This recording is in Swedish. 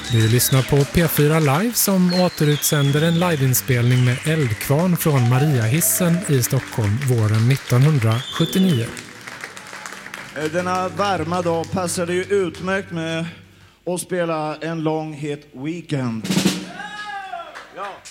Du lyssnar på P4 Live som återutsänder en liveinspelning med Eldkvarn från Mariahissen i Stockholm våren 1979. Denna varma dag passade ju utmärkt med att spela en lång het weekend. Ja.